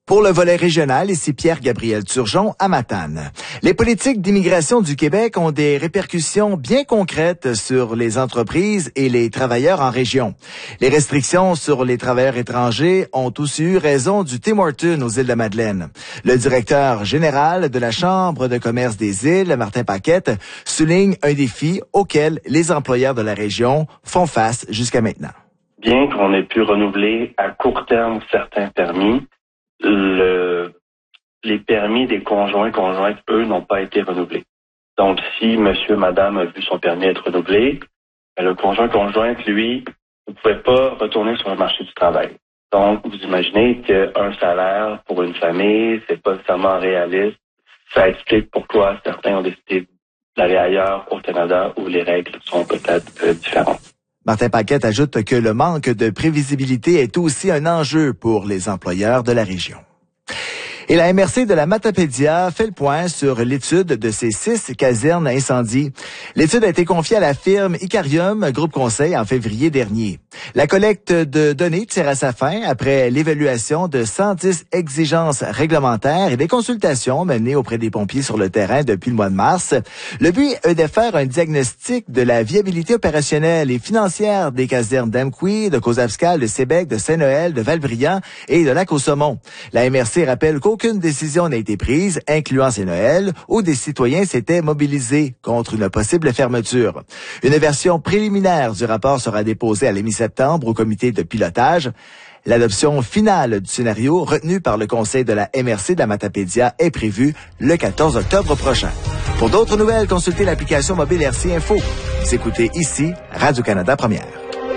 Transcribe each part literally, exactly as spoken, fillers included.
Pour le volet régional, ici Pierre-Gabriel Turgeon à Matane. Les politiques d'immigration du Québec ont des répercussions bien concrètes sur les entreprises et les travailleurs en région. Les restrictions sur les travailleurs étrangers ont aussi eu raison du Tim Hortons aux Îles-de-Madeleine. Le directeur général de la Chambre de commerce des Îles, Martin Paquette, souligne un défi auquel les employeurs de la région font face jusqu'à maintenant. Bien qu'on ait pu renouveler à court terme certains permis, Le, les permis des conjoints conjointes, eux, n'ont pas été renouvelés. Donc, si monsieur, madame a vu son permis être renouvelé, le conjoint conjointe, lui, ne pouvait pas retourner sur le marché du travail. Donc, vous imaginez qu'un salaire pour une famille, c'est pas nécessairement réaliste. Ça explique pourquoi certains ont décidé d'aller ailleurs au Canada où les règles sont peut-être euh, différentes. Martin Paquette ajoute que le manque de prévisibilité est aussi un enjeu pour les employeurs de la région. Et la M R C de la Matapédia fait le point sur l'étude de ces six casernes incendies. L'étude a été confiée à la firme Icarium Groupe Conseil en février dernier. La collecte de données tire à sa fin après l'évaluation de cent dix exigences réglementaires et des consultations menées auprès des pompiers sur le terrain depuis le mois de mars. Le but est de faire un diagnostic de la viabilité opérationnelle et financière des casernes d'Amqui, de Cozabscal, de Sébec, de Saint-Noël, de Valbriand et de Lac-au-Saumon. La M R C rappelle qu'au Aucune décision n'a été prise, incluant ces Noëls, où des citoyens s'étaient mobilisés contre une possible fermeture. Une version préliminaire du rapport sera déposée à la mi-septembre au comité de pilotage. L'adoption finale du scénario retenu par le conseil de la M R C de la Matapédia est prévue le quatorze octobre prochain. Pour d'autres nouvelles, consultez l'application mobile R C Info. Vous écoutez ici Radio-Canada Première.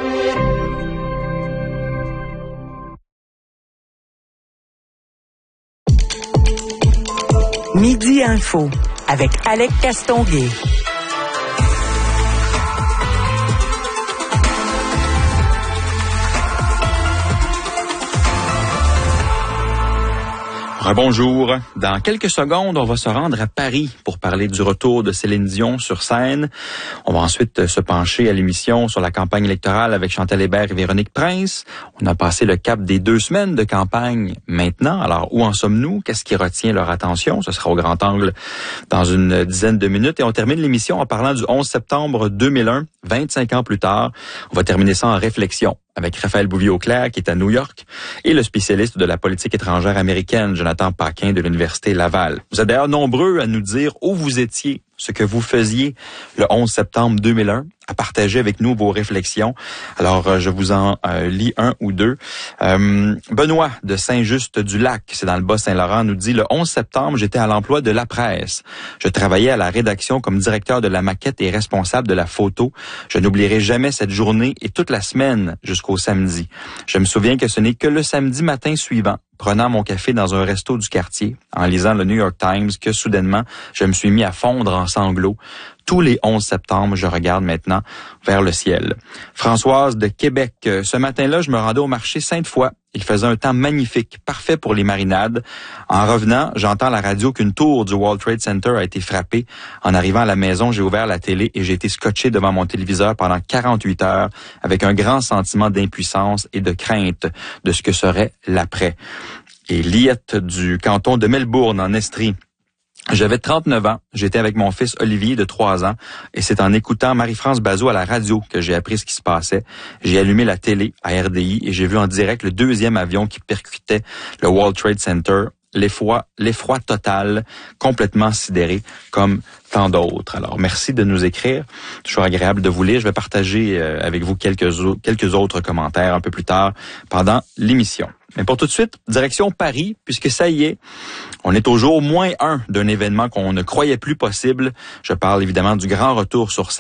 Midi Info avec Alec Castonguay. Bonjour. Dans quelques secondes, on va se rendre à Paris pour parler du retour de Céline Dion sur scène. On va ensuite se pencher à l'émission sur la campagne électorale avec Chantal Hébert et Véronique Prince. On a passé le cap des deux semaines de campagne maintenant. Alors, où en sommes-nous? Qu'est-ce qui retient leur attention? Ce sera au grand angle dans une dizaine de minutes. Et on termine l'émission en parlant du onze septembre deux mille un, vingt-cinq ans plus tard. On va terminer ça en réflexion avec Raphaël Bouvier-Auclair, qui est à New York, et le spécialiste de la politique étrangère américaine, Jonathan Paquin, de l'Université Laval. Vous êtes d'ailleurs nombreux à nous dire où vous étiez, ce que vous faisiez le onze septembre deux mille un, à partager avec nous vos réflexions. Alors, je vous en euh, lis un ou deux. Euh, Benoît de Saint-Just-du-Lac, c'est dans le Bas-Saint-Laurent, nous dit « Le onze septembre, j'étais à l'emploi de La Presse. Je travaillais à la rédaction comme directeur de la maquette et responsable de la photo. Je n'oublierai jamais cette journée et toute la semaine jusqu'au samedi. Je me souviens que ce n'est que le samedi matin suivant, prenant mon café dans un resto du quartier, en lisant le New York Times, que soudainement, je me suis mis à fondre en sanglots. Tous les onze septembre, je regarde maintenant vers le ciel. » Françoise de Québec, ce matin-là, je me rendais au marché Sainte-Foy. Il faisait un temps magnifique, parfait pour les marinades. En revenant, j'entends à la radio qu'une tour du World Trade Center a été frappée. En arrivant à la maison, j'ai ouvert la télé et j'ai été scotché devant mon téléviseur pendant quarante-huit heures avec un grand sentiment d'impuissance et de crainte de ce que serait l'après. Et Liette du canton de Melbourne, en Estrie. J'avais trente-neuf ans, j'étais avec mon fils Olivier de trois ans et c'est en écoutant Marie-France Bazot à la radio que j'ai appris ce qui se passait. J'ai allumé la télé à R D I et j'ai vu en direct le deuxième avion qui percutait le World Trade Center. L'effroi, l'effroi total, complètement sidéré, comme tant d'autres. Alors, merci de nous écrire. Toujours agréable de vous lire. Je vais partager avec vous quelques, au- quelques autres commentaires un peu plus tard pendant l'émission. Mais pour tout de suite, direction Paris, puisque ça y est, on est au jour moins un d'un événement qu'on ne croyait plus possible. Je parle évidemment du grand retour sur scène